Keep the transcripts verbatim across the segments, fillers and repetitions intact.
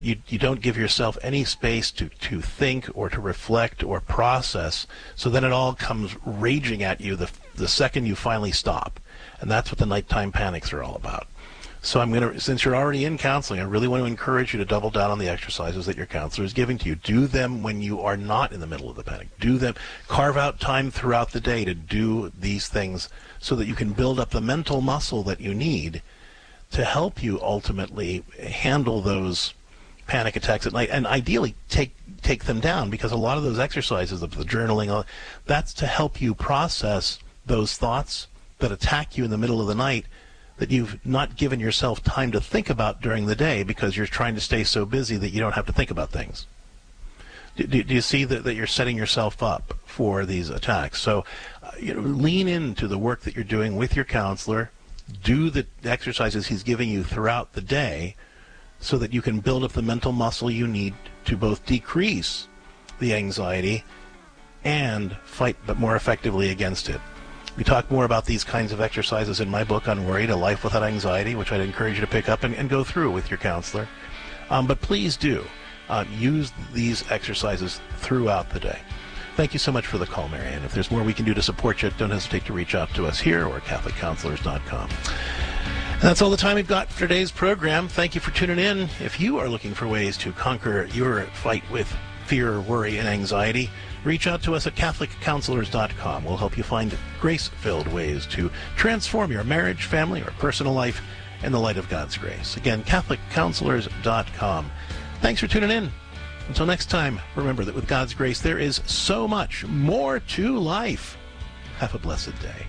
You, you don't give yourself any space to, to think or to reflect or process, so then it all comes raging at you the, the second you finally stop. And that's what the nighttime panics are all about. So I'm going to, since you're already in counseling, I really want to encourage you to double down on the exercises that your counselor is giving to you. Do them when you are not in the middle of the panic. Do them. Carve out time throughout the day to do these things so that you can build up the mental muscle that you need to help you ultimately handle those panic attacks at night, and ideally take take them down, because a lot of those exercises, the, the journaling, that's to help you process those thoughts that attack you in the middle of the night that you've not given yourself time to think about during the day because you're trying to stay so busy that you don't have to think about things. Do, do, do you see that, that you're setting yourself up for these attacks? So uh, you know, lean into the work that you're doing with your counselor. Do the exercises he's giving you throughout the day, so that you can build up the mental muscle you need to both decrease the anxiety and fight but more effectively against it. We talk more about these kinds of exercises in my book, Unworried, A Life Without Anxiety, which I'd encourage you to pick up and, and go through with your counselor. Um, but please do uh, use these exercises throughout the day. Thank you so much for the call, Marianne. If there's more we can do to support you, don't hesitate to reach out to us here or Catholic Counselors dot com. And that's all the time we've got for today's program. Thank you for tuning in. If you are looking for ways to conquer your fight with fear, worry, and anxiety, reach out to us at Catholic Counselors dot com. We'll help you find grace-filled ways to transform your marriage, family, or personal life in the light of God's grace. Again, Catholic Counselors dot com. Thanks for tuning in. Until next time, remember that with God's grace, there is so much more to life. Have a blessed day.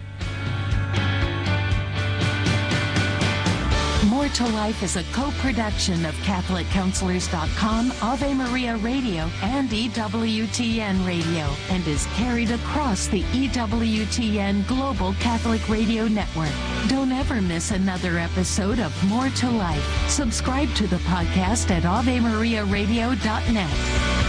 More to Life is a co-production of Catholic Counselors dot com, Ave Maria Radio, and E W T N Radio, and is carried across the E W T N Global Catholic Radio Network. Don't ever miss another episode of More to Life. Subscribe to the podcast at Ave Maria Radio dot net.